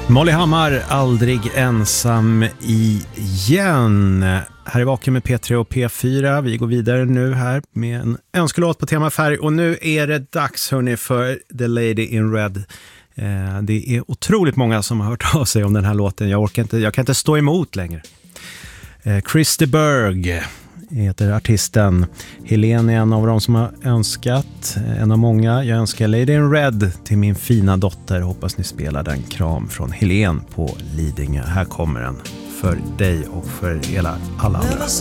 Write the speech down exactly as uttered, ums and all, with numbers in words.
Molly Hammar, aldrig ensam igen. Här är Vaken med P tre och P fyra. Vi går vidare nu här med en önskelåt på tema färg. Och nu är det dags hörni för The Lady in Red. Eh, det är otroligt många som har hört av sig om den här låten. Jag, orkar inte, jag kan inte stå emot längre. Eh, Christy Berg heter artisten. Helene är en av dem som har önskat. En av många. Jag önskar Lady in Red till min fina dotter. Hoppas ni spelar den. Kram från Helene på Lidingö. Här kommer den för dig och för hela alla andra.